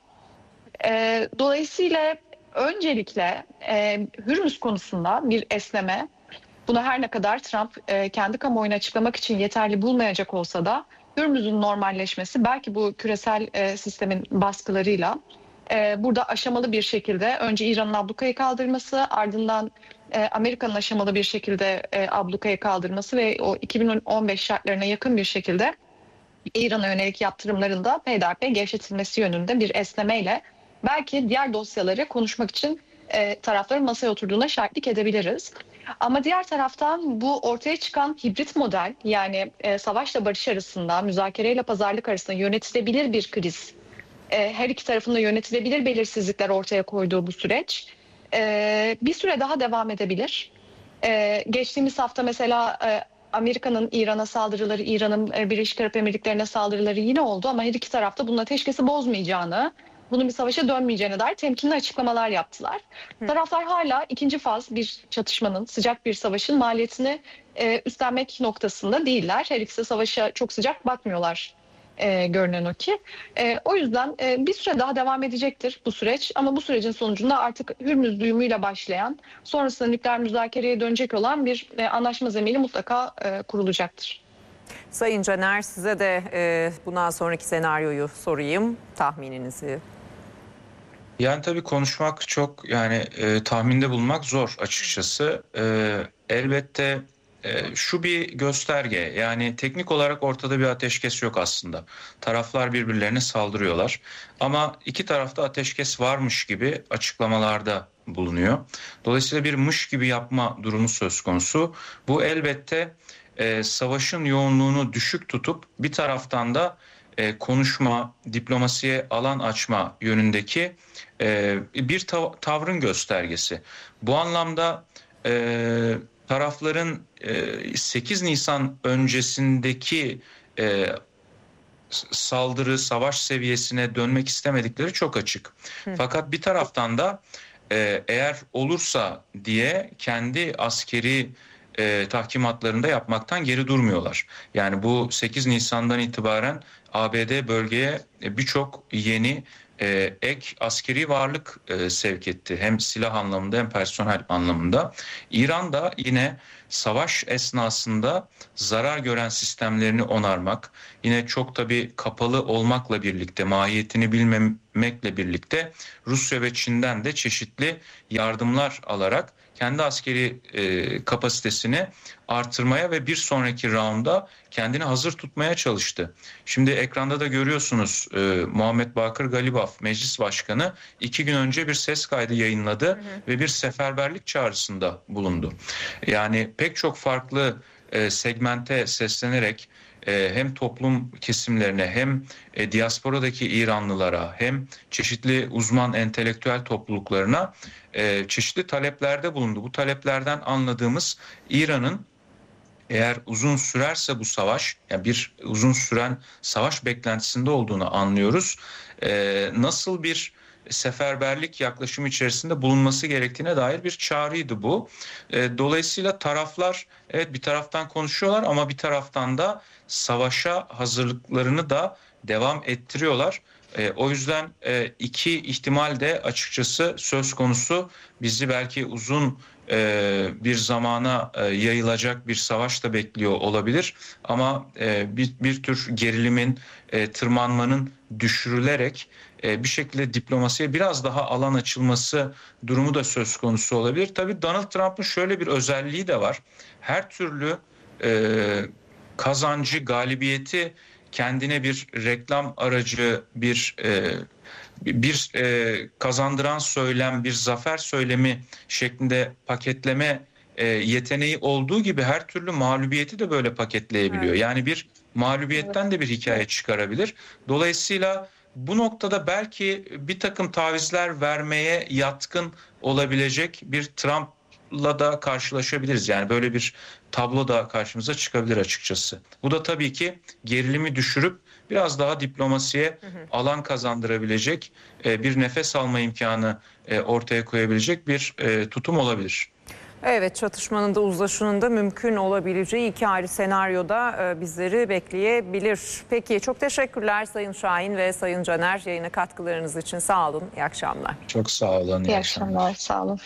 E, dolayısıyla öncelikle e, Hürmüz konusunda bir esneme, bunu her ne kadar Trump e, kendi kamuoyunu açıklamak için yeterli bulmayacak olsa da Hürmüz'ün normalleşmesi belki bu küresel e, sistemin baskılarıyla e, burada aşamalı bir şekilde önce İran'ın ablukayı kaldırması, ardından e, Amerika'nın aşamalı bir şekilde e, ablukayı kaldırması ve o iki bin on beş şartlarına yakın bir şekilde İran'a yönelik yaptırımlarında peyderpey gevşetilmesi yönünde bir esnemeyle belki diğer dosyaları konuşmak için e, tarafların masaya oturduğuna şahitlik edebiliriz. Ama diğer taraftan bu ortaya çıkan hibrit model, yani e, savaşla barış arasında, müzakereyle pazarlık arasında yönetilebilir bir kriz, e, her iki tarafında yönetilebilir belirsizlikler ortaya koyduğu bu süreç e, bir süre daha devam edebilir. E, geçtiğimiz hafta mesela e, Amerika'nın İran'a saldırıları, İran'ın e, Birleşik Arap Emirlikleri'ne saldırıları yine oldu ama her iki tarafta bunun ateşkesi bozmayacağını, bunun bir savaşa dönmeyeceğine dair temkinli açıklamalar yaptılar. Hı. Taraflar hala ikinci faz bir çatışmanın, sıcak bir savaşın maliyetini e, üstlenmek noktasında değiller. Her ikisi savaşa çok sıcak bakmıyorlar e, görünen o ki. E, o yüzden e, bir süre daha devam edecektir bu süreç. Ama bu sürecin sonucunda artık Hürmüz düğümüyle başlayan, sonrasında nükleer müzakereye dönecek olan bir e, anlaşma zemini mutlaka e, kurulacaktır. Sayın Caner, size de e, bundan sonraki senaryoyu sorayım, tahmininizi. Yani tabii konuşmak çok, yani e, tahminde bulunmak zor açıkçası. E, elbette şu bir gösterge, yani teknik olarak ortada bir ateşkes yok aslında. Taraflar birbirlerine saldırıyorlar ama iki tarafta ateşkes varmış gibi açıklamalarda bulunuyor. Dolayısıyla bir mış gibi yapma durumu söz konusu. Bu elbette e, savaşın yoğunluğunu düşük tutup bir taraftan da e, konuşma, diplomasiye alan açma yönündeki e, bir tav- tavrın göstergesi. Bu anlamda e, tarafların sekiz Nisan öncesindeki saldırı, savaş seviyesine dönmek istemedikleri çok açık. Hı. Fakat bir taraftan da eğer olursa diye kendi askeri tahkimatlarında yapmaktan geri durmuyorlar. Yani bu sekiz Nisan'dan itibaren A B D bölgeye birçok yeni Ee, ek askeri varlık e, sevk etti. Hem silah anlamında hem personel anlamında. İran da yine savaş esnasında zarar gören sistemlerini onarmak, yine çok tabii kapalı olmakla birlikte, mahiyetini bilmemekle birlikte Rusya ve Çin'den de çeşitli yardımlar alarak kendi askeri e, kapasitesini artırmaya ve bir sonraki raunda kendini hazır tutmaya çalıştı. Şimdi ekranda da görüyorsunuz e, Muhammed Bakır Galibaf Meclis Başkanı iki gün önce bir ses kaydı yayınladı, hı hı. ve bir seferberlik çağrısında bulundu. Yani pek çok farklı e, segmente seslenerek e, hem toplum kesimlerine hem e, diasporadaki İranlılara hem çeşitli uzman entelektüel topluluklarına e, çeşitli taleplerde bulundu. Bu taleplerden anladığımız İran'ın eğer uzun sürerse bu savaş, yani bir uzun süren savaş beklentisinde olduğunu anlıyoruz. Ee, nasıl bir seferberlik yaklaşımı içerisinde bulunması gerektiğine dair bir çağrıydı bu. Ee, dolayısıyla taraflar evet bir taraftan konuşuyorlar ama bir taraftan da savaşa hazırlıklarını da devam ettiriyorlar. E, o yüzden e, iki ihtimal de açıkçası söz konusu. Bizi belki uzun e, bir zamana e, yayılacak bir savaş da bekliyor olabilir. Ama e, bir, bir tür gerilimin, e, tırmanmanın düşürülerek e, bir şekilde diplomasiye biraz daha alan açılması durumu da söz konusu olabilir. Tabii Donald Trump'ın şöyle bir özelliği de var. Her türlü e, kazancı, galibiyeti kendine bir reklam aracı, bir e, bir e, kazandıran söylem, bir zafer söylemi şeklinde paketleme e, yeteneği olduğu gibi her türlü mağlubiyeti de böyle paketleyebiliyor. Evet. Yani bir mağlubiyetten de bir hikaye çıkarabilir. Dolayısıyla bu noktada belki bir takım tavizler vermeye yatkın olabilecek bir Trump'la da karşılaşabiliriz. Yani böyle bir tablo da karşımıza çıkabilir açıkçası. Bu da tabii ki gerilimi düşürüp biraz daha diplomasiye hı hı. alan kazandırabilecek, bir nefes alma imkanı ortaya koyabilecek bir tutum olabilir. Evet, çatışmanın da uzlaşının da mümkün olabileceği iki ayrı senaryoda bizleri bekleyebilir. Peki, çok teşekkürler Sayın Şahin ve Sayın Caner yayına katkılarınız için. Sağ olun, iyi akşamlar. Çok sağ olun, iyi, iyi akşamlar. akşamlar, sağ olun.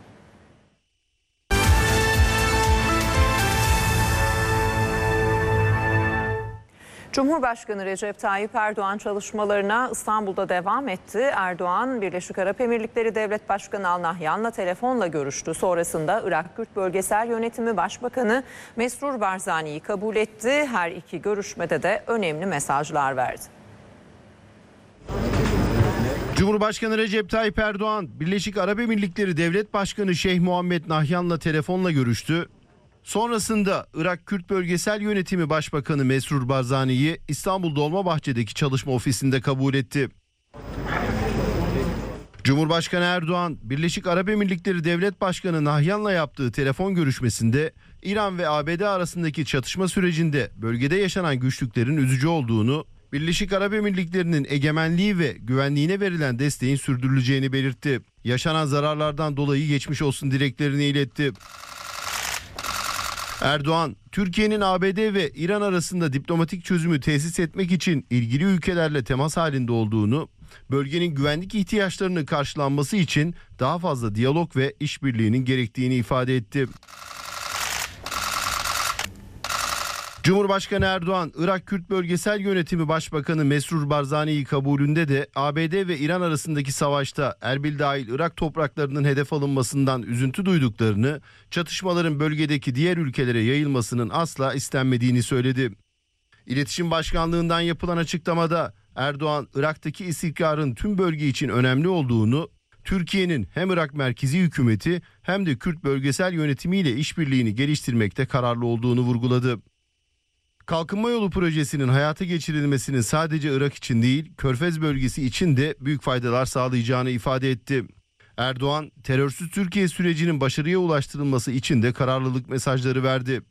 Cumhurbaşkanı Recep Tayyip Erdoğan çalışmalarına İstanbul'da devam etti. Erdoğan, Birleşik Arap Emirlikleri Devlet Başkanı Al Nahyan'la telefonla görüştü. Sonrasında Irak Kürt Bölgesel Yönetimi Başbakanı Mesrur Barzani'yi kabul etti. Her iki görüşmede de önemli mesajlar verdi. Cumhurbaşkanı Recep Tayyip Erdoğan, Birleşik Arap Emirlikleri Devlet Başkanı Şeyh Muhammed Nahyan'la telefonla görüştü. Sonrasında Irak Kürt Bölgesel Yönetimi Başbakanı Mesrur Barzani'yi İstanbul Dolmabahçe'deki çalışma ofisinde kabul etti. Cumhurbaşkanı Erdoğan, Birleşik Arap Emirlikleri Devlet Başkanı Nahyan'la yaptığı telefon görüşmesinde İran ve A B D arasındaki çatışma sürecinde bölgede yaşanan güçlüklerin üzücü olduğunu, Birleşik Arap Emirlikleri'nin egemenliği ve güvenliğine verilen desteğin sürdürüleceğini belirtti. Yaşanan zararlardan dolayı geçmiş olsun dileklerini iletti. Erdoğan, Türkiye'nin A B D ve İran arasında diplomatik çözümü tesis etmek için ilgili ülkelerle temas halinde olduğunu, bölgenin güvenlik ihtiyaçlarının karşılanması için daha fazla diyalog ve işbirliğinin gerektiğini ifade etti. Cumhurbaşkanı Erdoğan, Irak Kürt Bölgesel Yönetimi Başbakanı Mesrur Barzani'yi kabulünde de A B D ve İran arasındaki savaşta Erbil dahil Irak topraklarının hedef alınmasından üzüntü duyduklarını, çatışmaların bölgedeki diğer ülkelere yayılmasının asla istenmediğini söyledi. İletişim Başkanlığı'ndan yapılan açıklamada Erdoğan, Irak'taki istikrarın tüm bölge için önemli olduğunu, Türkiye'nin hem Irak merkezi hükümeti hem de Kürt bölgesel yönetimiyle işbirliğini geliştirmekte kararlı olduğunu vurguladı. Kalkınma Yolu projesinin hayata geçirilmesinin sadece Irak için değil, Körfez bölgesi için de büyük faydalar sağlayacağını ifade etti. Erdoğan, terörsüz Türkiye sürecinin başarıya ulaştırılması için de kararlılık mesajları verdi.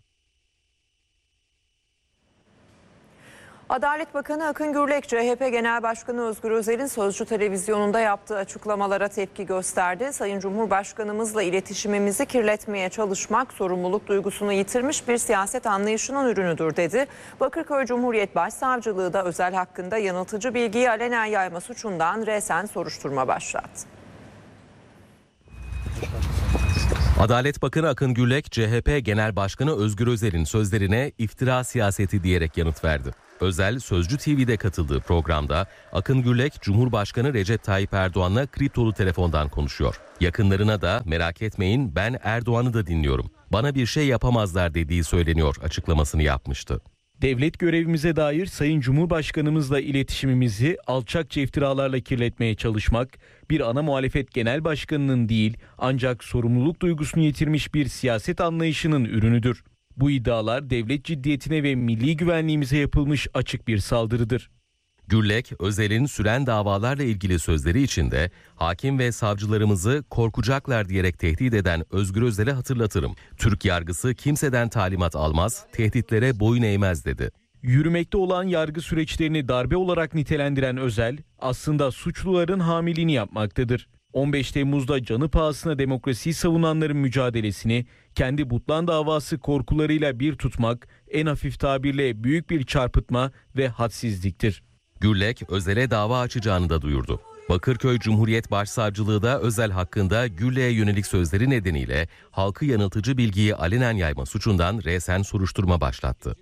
Adalet Bakanı Akın Gürlek, C H P Genel Başkanı Özgür Özel'in Sözcü televizyonunda yaptığı açıklamalara tepki gösterdi. Sayın Cumhurbaşkanımızla iletişimimizi kirletmeye çalışmak sorumluluk duygusunu yitirmiş bir siyaset anlayışının ürünüdür dedi. Bakırköy Cumhuriyet Başsavcılığı da Özel hakkında yanıltıcı bilgiyi alenen yayma suçundan resen soruşturma başlattı. Adalet Bakanı Akın Gürlek, C H P Genel Başkanı Özgür Özel'in sözlerine iftira siyaseti diyerek yanıt verdi. Özel, Sözcü T V'de katıldığı programda Akın Gürlek, Cumhurbaşkanı Recep Tayyip Erdoğan'la kriptolu telefondan konuşuyor. Yakınlarına da merak etmeyin ben Erdoğan'ı da dinliyorum, bana bir şey yapamazlar dediği söyleniyor açıklamasını yapmıştı. Devlet görevimize dair Sayın Cumhurbaşkanımızla iletişimimizi alçakça iftiralarla kirletmeye çalışmak, bir ana muhalefet genel başkanının değil ancak sorumluluk duygusunu yitirmiş bir siyaset anlayışının ürünüdür. Bu iddialar devlet ciddiyetine ve milli güvenliğimize yapılmış açık bir saldırıdır. Gürlek, Özel'in süren davalarla ilgili sözleri içinde hakim ve savcılarımızı korkacaklar diyerek tehdit eden Özgür Özel'e hatırlatırım. Türk yargısı kimseden talimat almaz, tehditlere boyun eğmez dedi. Yürümekte olan yargı süreçlerini darbe olarak nitelendiren Özel, aslında suçluların hamiliğini yapmaktadır. on beş Temmuz'da canı pahasına demokrasiyi savunanların mücadelesini kendi Butlan davası korkularıyla bir tutmak, en hafif tabirle büyük bir çarpıtma ve hadsizliktir. Gürlek, Özel'e dava açacağını da duyurdu. Bakırköy Cumhuriyet Başsavcılığı da Özel hakkında Gürlek'e yönelik sözleri nedeniyle halkı yanıltıcı bilgiyi alenen yayma suçundan resen soruşturma başlattı.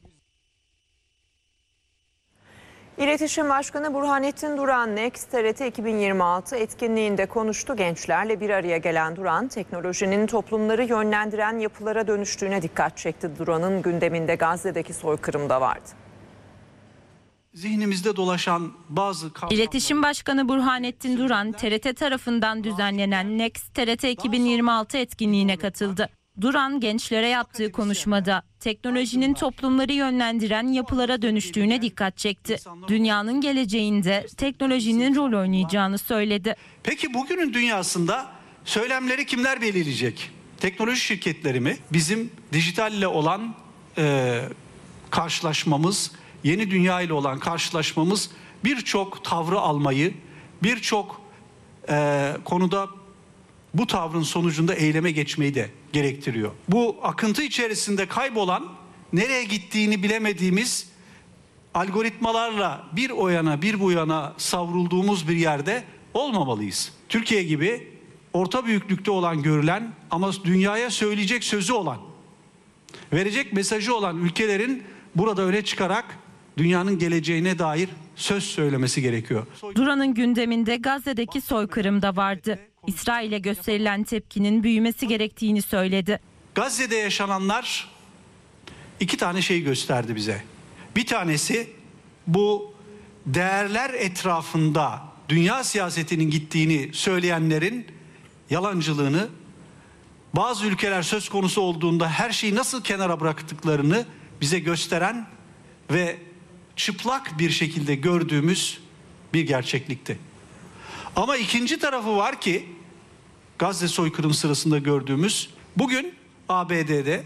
İletişim Başkanı Burhanettin Duran, Next T R T iki bin yirmi altı etkinliğinde konuştu. Gençlerle bir araya gelen Duran, teknolojinin toplumları yönlendiren yapılara dönüştüğüne dikkat çekti. Duran'ın gündeminde Gazze'deki soykırım da vardı. Zihnimizde dolaşan bazı kavramlar... İletişim Başkanı Burhanettin Duran, T R T tarafından düzenlenen Next T R T iki bin yirmi altı etkinliğine katıldı. Duran, gençlere yaptığı konuşmada teknolojinin toplumları yönlendiren yapılara dönüştüğüne dikkat çekti. Dünyanın geleceğinde teknolojinin rol oynayacağını söyledi. Peki bugünün dünyasında söylemleri kimler belirleyecek? Teknoloji şirketleri mi? Bizim dijitalle olan e, karşılaşmamız, yeni dünya ile olan karşılaşmamız birçok tavrı almayı, birçok e, konuda bu tavrın sonucunda eyleme geçmeyi de gerektiriyor. Bu akıntı içerisinde kaybolan, nereye gittiğini bilemediğimiz algoritmalarla bir o yana bir bu yana savrulduğumuz bir yerde olmamalıyız. Türkiye gibi orta büyüklükte olan, görülen ama dünyaya söyleyecek sözü olan, verecek mesajı olan ülkelerin burada öne çıkarak dünyanın geleceğine dair söz söylemesi gerekiyor. Duran'ın gündeminde Gazze'deki soykırım da vardı. İsrail'e gösterilen tepkinin büyümesi gerektiğini söyledi. Gazze'de yaşananlar iki tane şey gösterdi bize. Bir tanesi bu değerler etrafında dünya siyasetinin gittiğini söyleyenlerin yalancılığını, bazı ülkeler söz konusu olduğunda her şeyi nasıl kenara bıraktıklarını bize gösteren ve çıplak bir şekilde gördüğümüz bir gerçeklikti. Ama ikinci tarafı var ki Gazze soykırım sırasında gördüğümüz, bugün A B D'de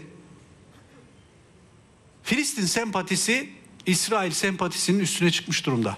Filistin sempatisi İsrail sempatisinin üstüne çıkmış durumda.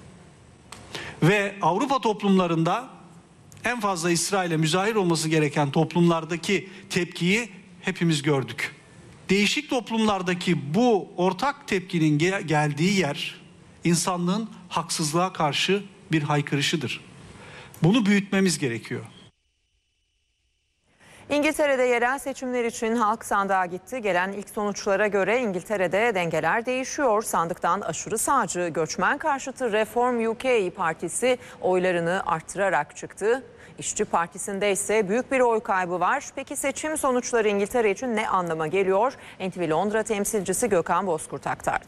Ve Avrupa toplumlarında en fazla İsrail'e müzahir olması gereken toplumlardaki tepkiyi hepimiz gördük. Değişik toplumlardaki bu ortak tepkinin gel- geldiği yer insanlığın haksızlığa karşı bir haykırışıdır. Bunu büyütmemiz gerekiyor. İngiltere'de yerel seçimler için halk sandığa gitti. Gelen ilk sonuçlara göre İngiltere'de dengeler değişiyor. Sandıktan aşırı sağcı göçmen karşıtı Reform U K partisi oylarını arttırarak çıktı. İşçi Partisi'nde ise büyük bir oy kaybı var. Peki seçim sonuçları İngiltere için ne anlama geliyor? N T V Londra temsilcisi Gökhan Bozkurt aktardı.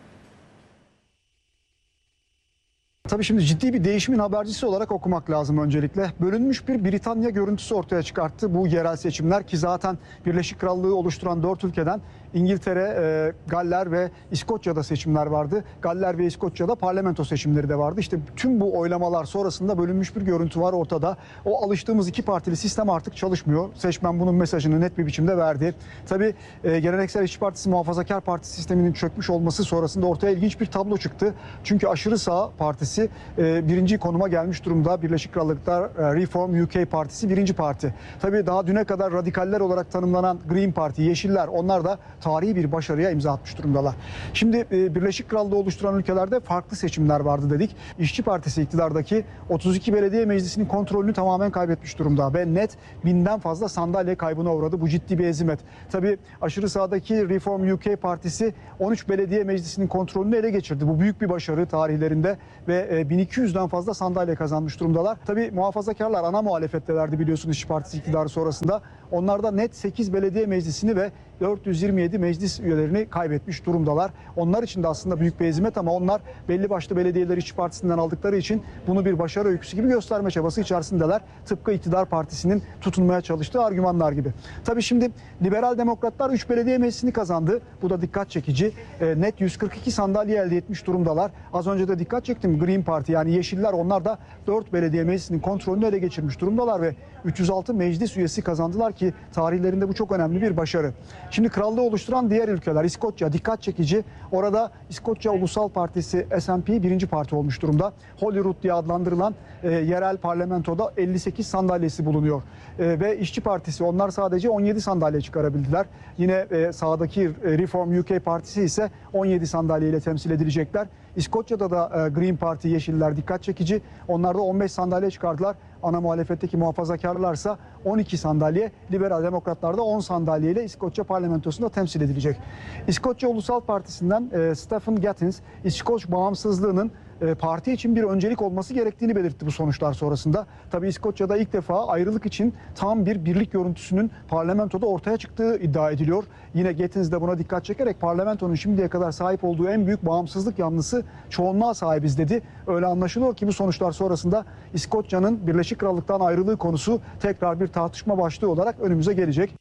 Tabii şimdi ciddi bir değişimin habercisi olarak okumak lazım öncelikle. Bölünmüş bir Britanya görüntüsü ortaya çıkarttı bu yerel seçimler ki zaten Birleşik Krallığı oluşturan dört ülkeden İngiltere, e, Galler ve İskoçya'da seçimler vardı. Galler ve İskoçya'da parlamento seçimleri de vardı. İşte tüm bu oylamalar sonrasında bölünmüş bir görüntü var ortada. O alıştığımız iki partili sistem artık çalışmıyor. Seçmen bunun mesajını net bir biçimde verdi. Tabii e, geleneksel İşçi Partisi, Muhafazakar Parti sisteminin çökmüş olması sonrasında ortaya ilginç bir tablo çıktı. Çünkü aşırı sağ partisi e, birinci konuma gelmiş durumda. Birleşik Krallık'ta e, Reform U K partisi birinci parti. Tabii daha düne kadar radikaller olarak tanımlanan Green Party, Yeşiller, onlar da tarihi bir başarıya imza atmış durumdalar. Şimdi e, Birleşik Krallığı oluşturan ülkelerde farklı seçimler vardı dedik. İşçi Partisi iktidardaki otuz iki belediye meclisinin kontrolünü tamamen kaybetmiş durumda ve net binden fazla sandalye kaybına uğradı. Bu ciddi bir hezimet. Tabii aşırı sağdaki Reform U K partisi on üç belediye meclisinin kontrolünü ele geçirdi. Bu büyük bir başarı tarihlerinde ve e, bin iki yüzden fazla sandalye kazanmış durumdalar. Tabii muhafazakarlar ana muhalefettelerdi biliyorsunuz İşçi Partisi iktidarı sonrasında. Onlar da net sekiz belediye meclisini ve dört yüz yirmi yedi meclis üyelerini kaybetmiş durumdalar. Onlar için de aslında büyük bir hezimet ama onlar belli başlı belediyeleri İşçi Partisi'nden aldıkları için bunu bir başarı öyküsü gibi gösterme çabası içerisindeler. Tıpkı iktidar partisinin tutunmaya çalıştığı argümanlar gibi. Tabii şimdi Liberal Demokratlar üç belediye meclisini kazandı. Bu da dikkat çekici. E, net yüz kırk iki sandalye elde etmiş durumdalar. Az önce de dikkat çektim. Green Party yani Yeşiller, onlar da dört belediye meclisinin kontrolünü ele geçirmiş durumdalar ve üç yüz altı meclis üyesi kazandılar ki tarihlerinde bu çok önemli bir başarı. Şimdi krallığı oluşturan diğer ülkeler, İskoçya dikkat çekici. Orada İskoçya Ulusal Partisi S and P birinci parti olmuş durumda. Holyrood diye adlandırılan e, yerel parlamentoda elli sekiz sandalyesi bulunuyor. E, ve İşçi Partisi, onlar sadece on yedi sandalye çıkarabildiler. Yine e, sağdaki e, Reform U K partisi ise on yedi sandalye ile temsil edilecekler. İskoçya'da da e, Green Party, Yeşiller dikkat çekici. Onlar da on beş sandalye çıkardılar. Ana muhalefetteki muhafazakarlarsa on iki sandalye, Liberal Demokratlar da on sandalye ile İskoçya parlamentosunda temsil edilecek. İskoçya Ulusal Partisi'nden e, Stephen Gattins, İskoç bağımsızlığının e, parti için bir öncelik olması gerektiğini belirtti bu sonuçlar sonrasında. Tabii İskoçya'da ilk defa ayrılık için tam bir birlik görüntüsünün parlamentoda ortaya çıktığı iddia ediliyor. Yine Gattins de buna dikkat çekerek parlamentonun şimdiye kadar sahip olduğu en büyük bağımsızlık yanlısı çoğunluğa sahibiz dedi. Öyle anlaşılıyor ki bu sonuçlar sonrasında İskoçya'nın Birleşik Krallık'tan ayrılığı konusu tekrar bir tartışma başlığı olarak önümüze gelecek.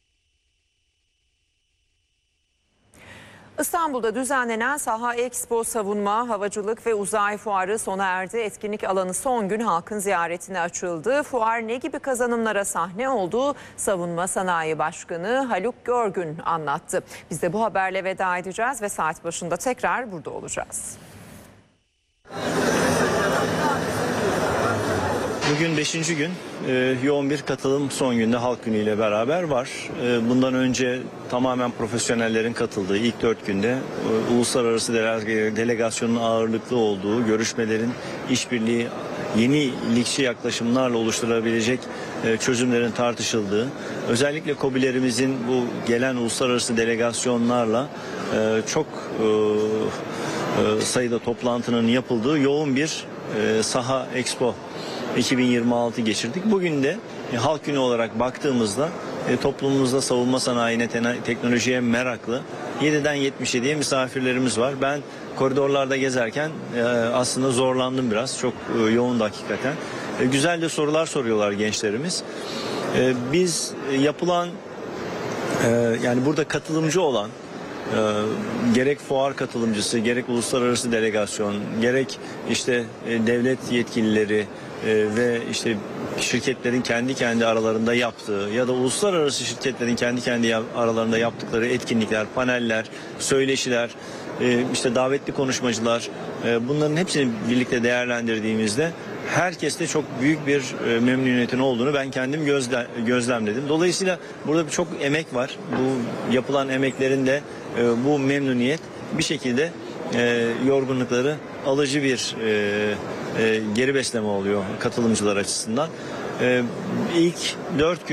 İstanbul'da düzenlenen Saha Expo Savunma, Havacılık ve Uzay Fuarı sona erdi. Etkinlik alanı son gün halkın ziyaretine açıldı. Fuar ne gibi kazanımlara sahne oldu? Savunma Sanayi Başkanı Haluk Görgün anlattı. Biz de bu haberle veda edeceğiz ve saat başında tekrar burada olacağız. Bugün beşinci gün, e, yoğun bir katılım son günde Halk Günü ile beraber var. E, bundan önce tamamen profesyonellerin katıldığı ilk dört günde e, uluslararası dele- delegasyonun ağırlıklı olduğu görüşmelerin işbirliği, yenilikçi yaklaşımlarla oluşturulabilecek e, çözümlerin tartışıldığı, özellikle KOBİ'lerimizin bu gelen uluslararası delegasyonlarla e, çok e, e, sayıda toplantının yapıldığı yoğun bir e, Saha Expo iki bin yirmi altı geçirdik. Bugün de e, Halk Günü olarak baktığımızda e, toplumumuzda savunma sanayine, te- teknolojiye meraklı yediden yetmiş yediye misafirlerimiz var. Ben koridorlarda gezerken e, aslında zorlandım biraz. Çok e, yoğundu hakikaten. E, güzel de sorular soruyorlar gençlerimiz. E, biz e, yapılan e, yani burada katılımcı olan e, gerek fuar katılımcısı, gerek uluslararası delegasyon, gerek işte e, devlet yetkilileri Ee, ve işte şirketlerin kendi kendi aralarında yaptığı ya da uluslararası şirketlerin kendi kendi aralarında yaptıkları etkinlikler, paneller, söyleşiler, e, işte davetli konuşmacılar, e, bunların hepsini birlikte değerlendirdiğimizde herkeste çok büyük bir e, memnuniyetin olduğunu ben kendim gözle, gözlemledim. Dolayısıyla burada bir çok emek var. Bu yapılan emeklerin de e, bu memnuniyet bir şekilde e, yorgunlukları alıcı bir e, e, geri besleme oluyor katılımcılar açısından. E, ilk dört gün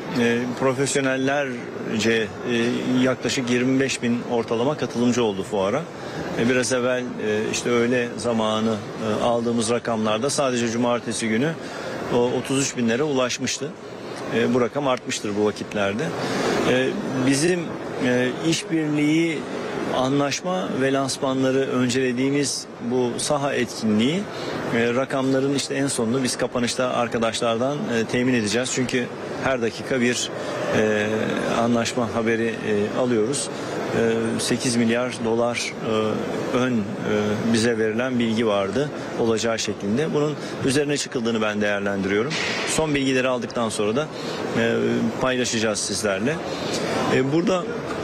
e, profesyonellerce e, yaklaşık yirmi beş bin ortalama katılımcı oldu fuara. E, biraz evvel e, işte öğle zamanı e, aldığımız rakamlarda sadece cumartesi günü o otuz üç binlere ulaşmıştı. E, bu rakam artmıştır bu vakitlerde. E, bizim e, işbirliği, anlaşma ve lansmanları öncelediğimiz bu saha etkinliği e, rakamların işte en sonunu biz kapanışta arkadaşlardan e, temin edeceğiz. Çünkü her dakika bir e, anlaşma haberi e, alıyoruz. E, sekiz milyar dolar e, ön e, bize verilen bilgi vardı olacağı şeklinde. Bunun üzerine çıkıldığını ben değerlendiriyorum. Son bilgileri aldıktan sonra da e, paylaşacağız sizlerle. E, burada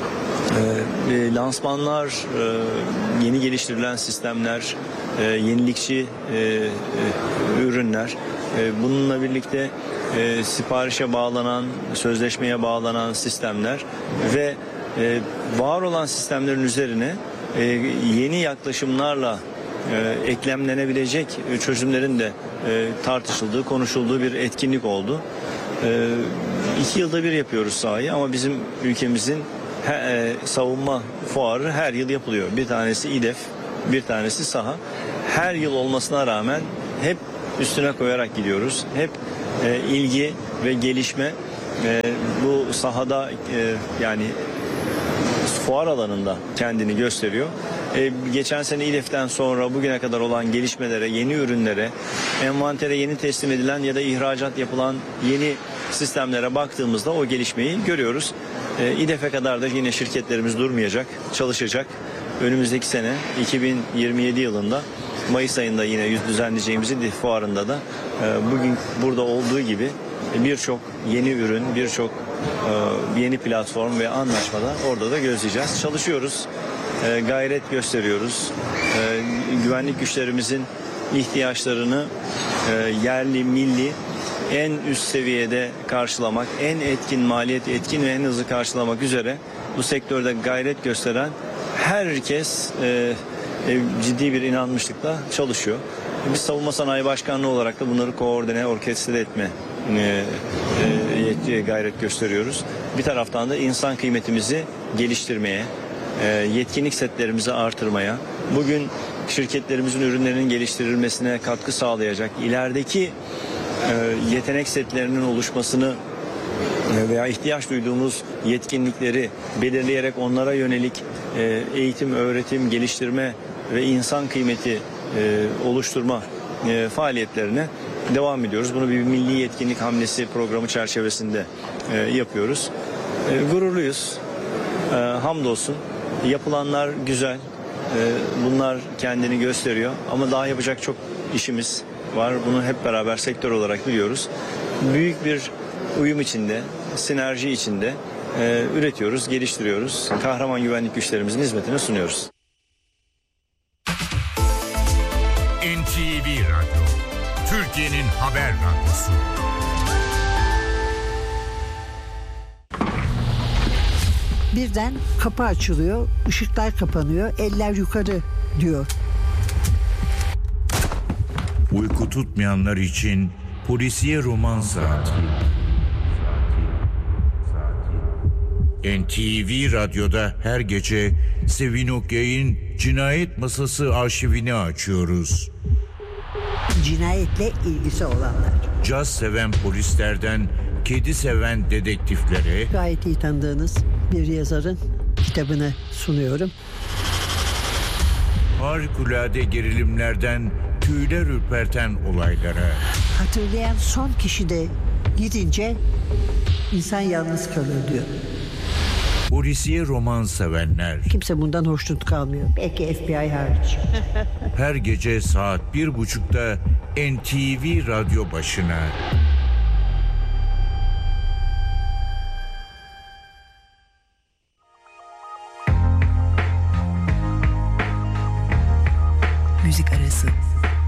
E, lansmanlar, e, yeni geliştirilen sistemler, e, yenilikçi e, e, ürünler, e, bununla birlikte e, siparişe bağlanan, sözleşmeye bağlanan sistemler ve e, var olan sistemlerin üzerine e, yeni yaklaşımlarla e, eklemlenebilecek çözümlerin de e, tartışıldığı, konuşulduğu bir etkinlik oldu. E, iki yılda bir yapıyoruz sahayı ama bizim ülkemizin He, e, savunma fuarı her yıl yapılıyor. Bir tanesi İDEF, bir tanesi saha. Her yıl olmasına rağmen hep üstüne koyarak gidiyoruz. Hep e, ilgi ve gelişme e, bu sahada e, yani fuar alanında kendini gösteriyor. E, geçen sene İDEF'ten sonra bugüne kadar olan gelişmelere, yeni ürünlere, envantere yeni teslim edilen ya da ihracat yapılan yeni sistemlere baktığımızda o gelişmeyi görüyoruz. E, İDEF'e kadar da yine şirketlerimiz durmayacak, çalışacak. Önümüzdeki sene iki bin yirmi yedi yılında Mayıs ayında yine yüz düzenleyeceğimiz İDEF fuarında da e, bugün burada olduğu gibi birçok yeni ürün, birçok e, yeni platform ve anlaşmada orada da gözleyeceğiz. Çalışıyoruz, e, gayret gösteriyoruz. E, güvenlik güçlerimizin ihtiyaçlarını e, yerli, milli en üst seviyede karşılamak, en etkin maliyet, etkin ve en hızlı karşılamak üzere bu sektörde gayret gösteren herkes e, e, ciddi bir inanmışlıkla çalışıyor. Biz Savunma Sanayi Başkanlığı olarak da bunları koordine, orkestre etme e, e, gayret gösteriyoruz. Bir taraftan da insan kıymetimizi geliştirmeye, e, yetkinlik setlerimizi artırmaya, bugün şirketlerimizin ürünlerinin geliştirilmesine katkı sağlayacak, ilerideki yetenek setlerinin oluşmasını veya ihtiyaç duyduğumuz yetkinlikleri belirleyerek onlara yönelik eğitim, öğretim, geliştirme ve insan kıymeti oluşturma faaliyetlerine devam ediyoruz. Bunu bir milli yetkinlik hamlesi programı çerçevesinde yapıyoruz. Gururluyuz. Hamdolsun. Yapılanlar güzel. Bunlar kendini gösteriyor ama daha yapacak çok işimiz var. Bunu hep beraber sektör olarak biliyoruz. Büyük bir uyum içinde, sinerji içinde e, üretiyoruz, geliştiriyoruz. Kahraman güvenlik güçlerimizin hizmetine sunuyoruz. N T V Radyo, Türkiye'nin haber radyosu. Birden kapı açılıyor, ışıklar kapanıyor, eller yukarı diyor. Uyku tutmayanlar için polisiye roman saati. N T V Radyo'da her gece Sevin Okyay'ın Cinayet Masası arşivini açıyoruz. Cinayetle ilgisi olanlar. Caz seven polislerden kedi seven dedektiflere, gayet iyi tanıdığınız bir yazarın kitabını sunuyorum. Harikulade gerilimlerden tüyler ürperten olaylara. Hatırlayan son kişi de gidince insan yalnız kalır diyor. Polisiye roman sevenler. Kimse bundan hoşnut kalmıyor. Belki F B I hariç. Her gece saat bir buçukta N T V Radyo başına. Müzik arası.